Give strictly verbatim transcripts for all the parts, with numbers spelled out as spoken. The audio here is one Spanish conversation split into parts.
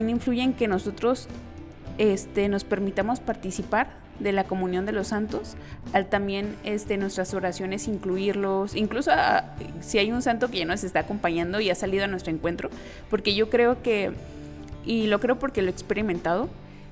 influye en que nosotros este, nos permitamos participar de la comunión de los santos, al también este, nuestras oraciones incluirlos, incluso a, si hay un santo que ya nos está acompañando y ha salido a nuestro encuentro, porque yo creo que, y lo creo porque lo he experimentado,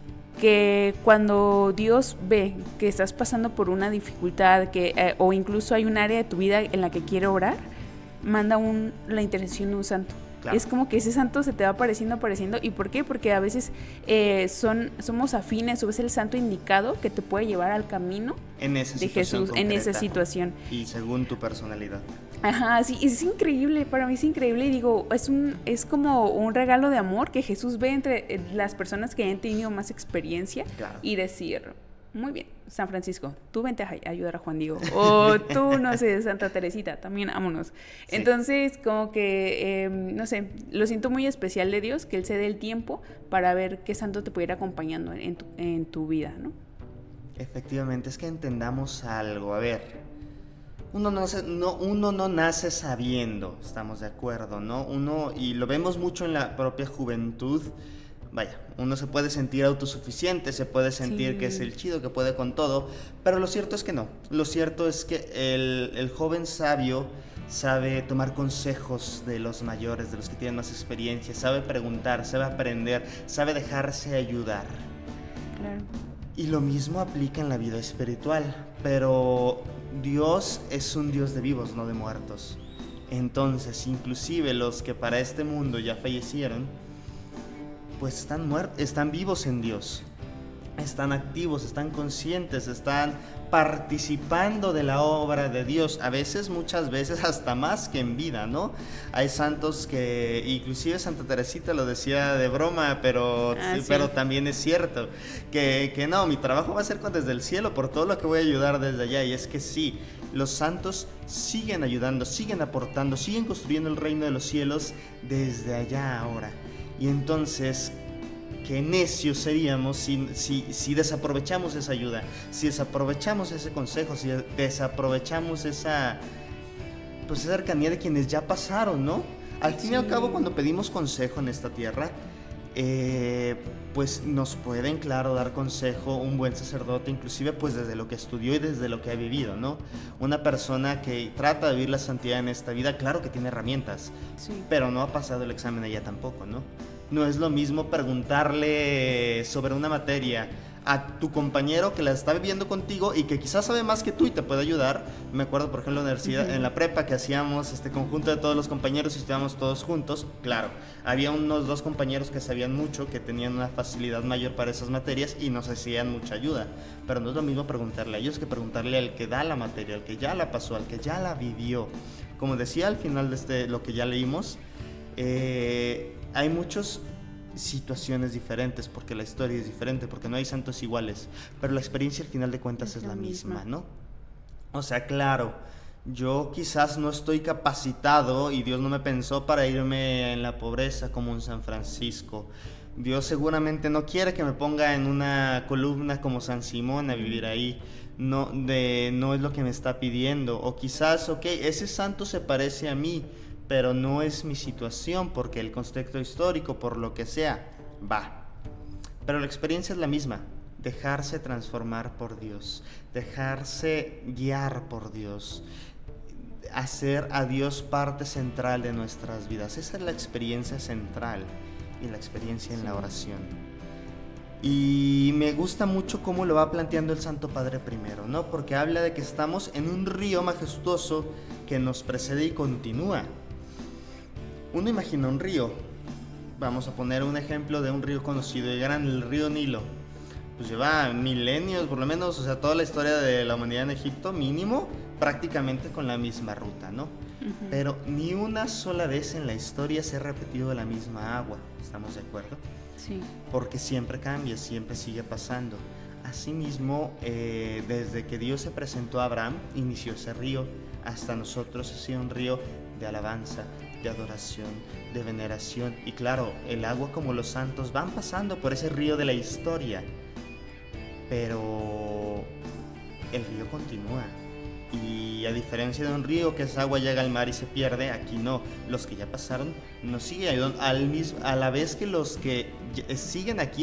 que cuando Dios ve que estás pasando por una dificultad que, eh, o incluso hay un área de tu vida en la que quiere orar, manda un, la intercesión de un santo. Claro. Es como que ese santo se te va apareciendo, apareciendo. ¿Y por qué? Porque a veces eh, son, somos afines o es el santo indicado que te puede llevar al camino en esa de Jesús, concreta, en esa situación. Y según tu personalidad. Ajá, sí, es increíble, para mí es increíble y digo, es un es como un regalo de amor que Jesús ve entre las personas que han tenido más experiencia, claro. Y decir, muy bien, San Francisco, tú vente a ayudar a Juan Diego, o tú, no sé, Santa Teresita, también vámonos. Sí. Entonces, como que, eh, no sé, lo siento muy especial de Dios, que Él se dé el tiempo para ver qué santo te puede ir acompañando en tu, en tu vida, ¿no? Efectivamente, es que entendamos algo, a ver... Uno no, no, uno no nace sabiendo, estamos de acuerdo, ¿no? Uno, y lo vemos mucho en la propia juventud, vaya, uno se puede sentir autosuficiente, se puede sentir sí. que es el chido, que puede con todo, pero lo cierto es que no. Lo cierto es que el, el joven sabio sabe tomar consejos de los mayores, de los que tienen más experiencia, sabe preguntar, sabe aprender, sabe dejarse ayudar. Claro. Y lo mismo aplica en la vida espiritual, pero Dios es un Dios de vivos, no de muertos. Entonces, inclusive los que para este mundo ya fallecieron, pues están muertos, están vivos en Dios. Están activos, están conscientes, están participando de la obra de Dios, a veces, muchas veces, hasta más que en vida, ¿no? Hay santos que, inclusive Santa Teresita lo decía de broma, pero, ah, sí. pero también es cierto, que, que no, mi trabajo va a ser desde el cielo por todo lo que voy a ayudar desde allá, y es que sí, los santos siguen ayudando, siguen aportando, siguen construyendo el reino de los cielos desde allá ahora, y entonces... Qué necios seríamos si, si, si desaprovechamos esa ayuda, si desaprovechamos ese consejo, si desaprovechamos esa, pues esa cercanía de quienes ya pasaron, ¿no? Al fin sí. y al cabo, cuando pedimos consejo en esta tierra, eh, pues nos pueden, claro, dar consejo un buen sacerdote, inclusive pues desde lo que estudió y desde lo que ha vivido, ¿no? Una persona que trata de vivir la santidad en esta vida, claro que tiene herramientas, sí. pero no ha pasado el examen ella tampoco, ¿no? No es lo mismo preguntarle sobre una materia a tu compañero que la está viviendo contigo y que quizás sabe más que tú y te puede ayudar. Me acuerdo, por ejemplo, en la universidad, uh-huh. en la prepa, que hacíamos este conjunto de todos los compañeros y estudiábamos todos juntos. Claro, había unos dos compañeros que sabían mucho, que tenían una facilidad mayor para esas materias y nos hacían mucha ayuda. Pero no es lo mismo preguntarle a ellos que preguntarle al que da la materia, al que ya la pasó, al que ya la vivió. Como decía al final de este, lo que ya leímos, eh... hay muchas situaciones diferentes porque la historia es diferente, porque no hay santos iguales, pero la experiencia al final de cuentas es, es la misma, misma, ¿no? O sea, claro, yo quizás no estoy capacitado y Dios no me pensó para irme en la pobreza como un San Francisco. Dios seguramente no quiere que me ponga en una columna como San Simón a vivir ahí. No, de, no es lo que me está pidiendo. O quizás, ok, ese santo se parece a mí, pero no es mi situación porque el contexto histórico, por lo que sea, va. Pero la experiencia es la misma, dejarse transformar por Dios, dejarse guiar por Dios, hacer a Dios parte central de nuestras vidas. Esa es la experiencia central y la experiencia en la oración. Y me gusta mucho cómo lo va planteando el Santo Padre primero, ¿no? Porque habla de que estamos en un río majestuoso que nos precede y continúa. Uno imagina un río, vamos a poner un ejemplo de un río conocido y grande, el río Nilo, pues lleva milenios, por lo menos, o sea, toda la historia de la humanidad en Egipto, mínimo, prácticamente con la misma ruta, ¿no? Uh-huh. Pero ni una sola vez en la historia se ha repetido la misma agua, ¿estamos de acuerdo? Sí. Porque siempre cambia, siempre sigue pasando. Asimismo, eh, desde que Dios se presentó a Abraham, inició ese río, hasta nosotros ha sido un río de alabanza, de adoración, de veneración. Y claro, el agua como los santos van pasando por ese río de la historia, pero el río continúa. Y a diferencia de un río, que esa agua llega al mar y se pierde, aquí no. Los que ya pasaron nos siguen al mismo, a la vez que los que siguen aquí